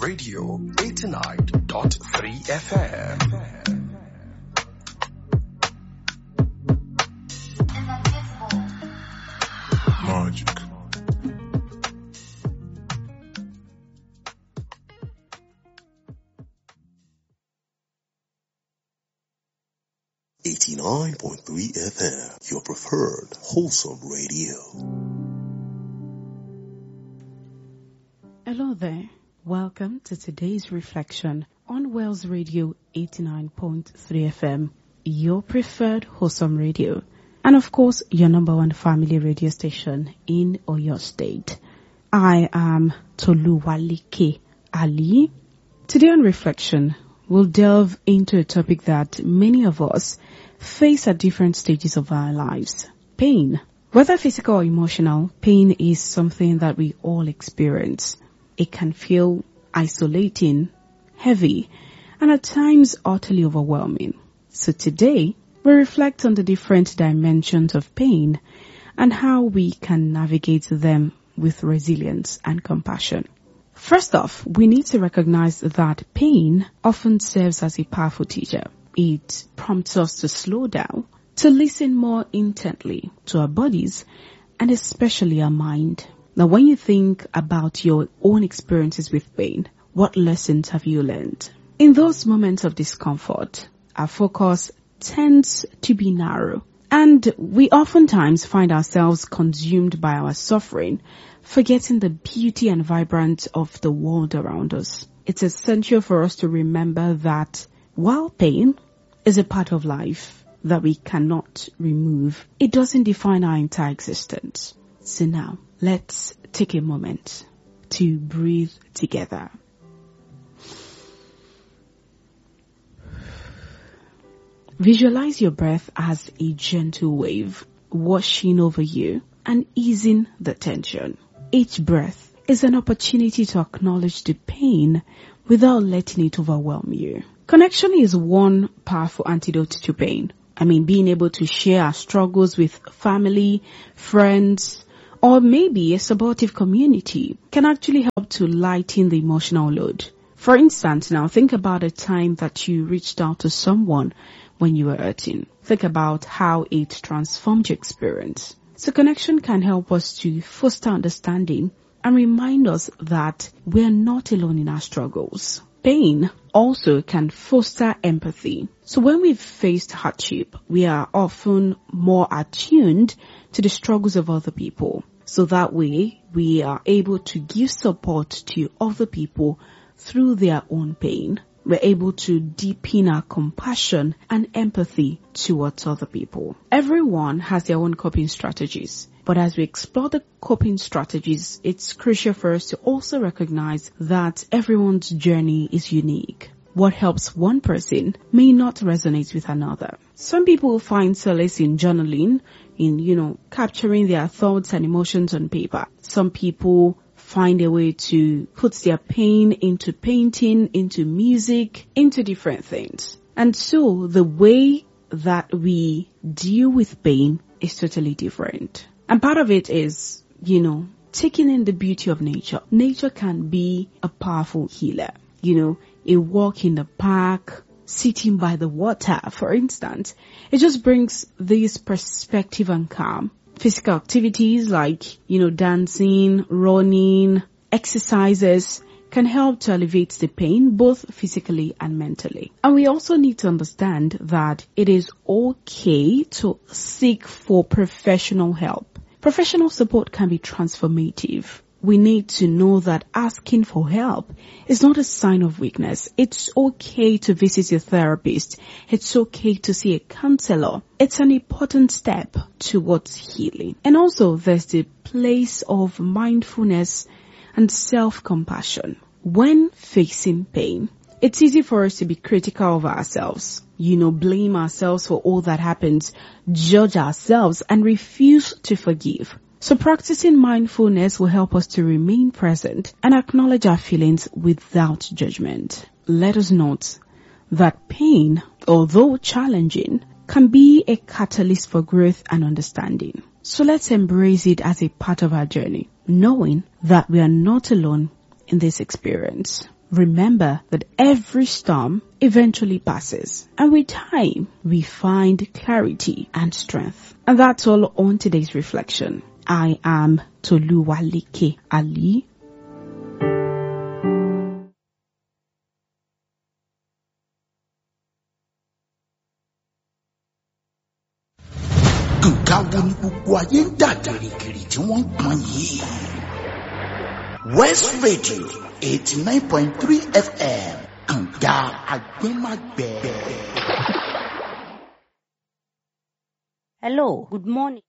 Radio 89.3 FM. Magic. .3 FM, your preferred wholesome radio. Hello there. Welcome to today's reflection on Wells Radio 89.3 FM, your preferred wholesome radio, and of course, your number one family radio station in Oyo State. I am Toluwalike Ali. Today on Reflection, we'll delve into a topic that many of us face at different stages of our lives: pain. Whether physical or emotional, pain is something that we all experience. It can feel isolating, heavy, and at times utterly overwhelming. So today, we reflect on the different dimensions of pain and how we can navigate them with resilience and compassion. First off, we need to recognize that pain often serves as a powerful teacher. It prompts us to slow down, to listen more intently to our bodies, and especially our mind. Now, when you think about your own experiences with pain, what lessons have you learned? In those moments of discomfort, our focus tends to be narrow, and we oftentimes find ourselves consumed by our suffering, forgetting the beauty and vibrance of the world around us. It's essential for us to remember that while pain is a part of life that we cannot remove, it doesn't define our entire existence. So now, let's take a moment to breathe together. Visualize your breath as a gentle wave washing over you and easing the tension. Each breath is an opportunity to acknowledge the pain without letting it overwhelm you. Connection is one powerful antidote to pain. Being able to share our struggles with family, friends, or maybe a supportive community can actually help to lighten the emotional load. For instance, now think about a time that you reached out to someone when you were hurting. Think about how it transformed your experience. So connection can help us to foster understanding and remind us that we're not alone in our struggles. Pain also can foster empathy. So when we've faced hardship, we are often more attuned to the struggles of other people. So that way, we are able to give support to other people through their own pain. We're able to deepen our compassion and empathy towards other people. Everyone has their own coping strategies. But as we explore the coping strategies, it's crucial for us to also recognize that everyone's journey is unique. What helps one person may not resonate with another. Some people find solace in journaling, in, capturing their thoughts and emotions on paper. Some people find a way to put their pain into painting, into music, into different things. And so the way that we deal with pain is totally different. And part of it is, taking in the beauty of nature. Nature can be a powerful healer. A walk in the park, sitting by the water, for instance, it just brings this perspective and calm. Physical activities like, dancing, running, exercises can help to alleviate the pain, both physically and mentally. And we also need to understand that it is okay to seek for professional help. Professional support can be transformative. We need to know that asking for help is not a sign of weakness. It's okay to visit your therapist. It's okay to see a counselor. It's an important step towards healing. And also there's the place of mindfulness and self-compassion. When facing pain, it's easy for us to be critical of ourselves. Blame ourselves for all that happens, judge ourselves, and refuse to forgive. So practicing mindfulness will help us to remain present and acknowledge our feelings without judgment. Let us note that pain, although challenging, can be a catalyst for growth and understanding. So let's embrace it as a part of our journey, knowing that we are not alone in this experience. Remember that every storm eventually passes, and with time, we find clarity and strength. And that's all on today's reflection. I am Toluwalike Ali. Nǹkan wo ni gbogbo ayé ń dà gìrìgìrì tí wọ́n ń pọn yìí? West Radio 89.3 FM Kànga Agbẹ́magbẹ́. Hello, good morning.